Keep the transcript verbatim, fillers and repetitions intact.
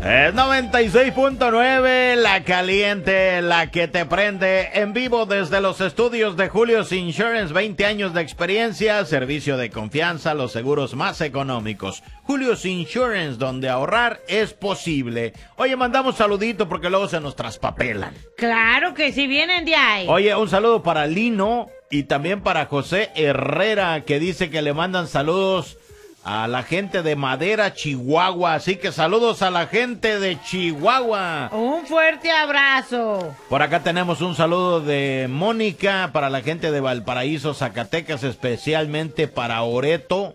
Es noventa y seis punto nueve, la caliente, la que te prende, en vivo desde los estudios de Julio's Insurance, veinte años de experiencia, servicio de confianza, los seguros más económicos. Julio's Insurance, donde ahorrar es posible. Oye, mandamos saludito porque luego se nos traspapelan. Claro que sí, vienen de ahí. Oye, un saludo para Lino y también para José Herrera, que dice que le mandan saludos a la gente de Madera, Chihuahua. Así que saludos a la gente de Chihuahua. Un fuerte abrazo. Por acá tenemos un saludo de Mónica para la gente de Valparaíso, Zacatecas, especialmente para Oreto.